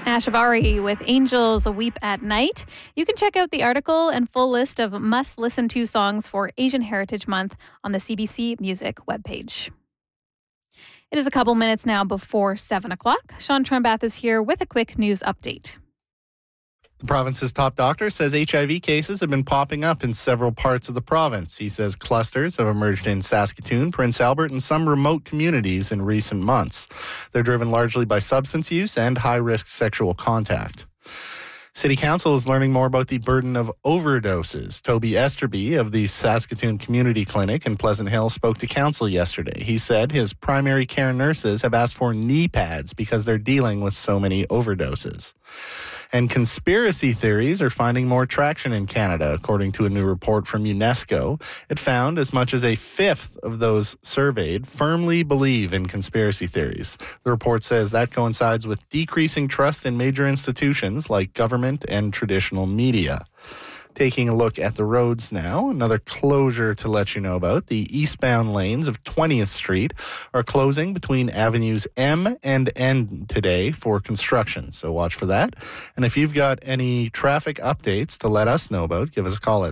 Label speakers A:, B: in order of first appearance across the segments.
A: Ashavari with Angels Weep at Night. You can check out the article and full list of must-listen-to songs for Asian Heritage Month on the CBC Music webpage. It is a couple minutes now before 7 o'clock. Sean Trembath is here with a quick news update.
B: The province's top doctor says HIV cases have been popping up in several parts of the province. He says clusters have emerged in Saskatoon, Prince Albert, and some remote communities in recent months. They're driven largely by substance use and high-risk sexual contact. City Council is learning more about the burden of overdoses. Toby Esterby of the Saskatoon Community Clinic in Pleasant Hill spoke to Council yesterday. He said his primary care nurses have asked for knee pads because they're dealing with so many overdoses. And conspiracy theories are finding more traction in Canada, according to a new report from UNESCO. It found as much as a fifth of those surveyed firmly believe in conspiracy theories. The report says that coincides with decreasing trust in major institutions like government and traditional media. Taking a look at the roads now, another closure to let you know about. The eastbound lanes of 20th Street are closing between Avenues M and N today for construction, so watch for that. And if you've got any traffic updates to let us know about, give us a call at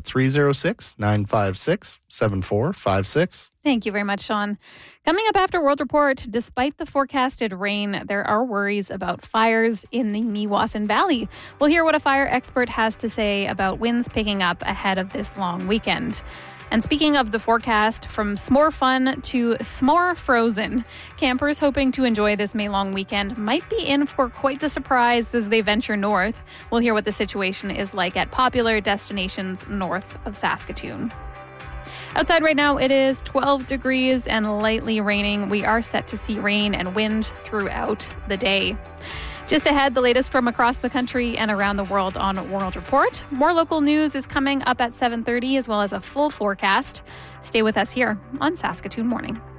B: 306-956-7456.
A: Thank you very much, Sean. Coming up after World Report, despite the forecasted rain, there are worries about fires in the Meewasin Valley. We'll hear what a fire expert has to say about winds picking up ahead of this long weekend. And speaking of the forecast, from s'more fun to s'more frozen, campers hoping to enjoy this May-long weekend might be in for quite the surprise as they venture north. We'll hear what the situation is like at popular destinations north of Saskatoon. Outside right now, it is 12 degrees and lightly raining. We are set to see rain and wind throughout the day. Just ahead, the latest from across the country and around the world on World Report. More local news is coming up at 7:30, as well as a full forecast. Stay with us here on Saskatoon Morning.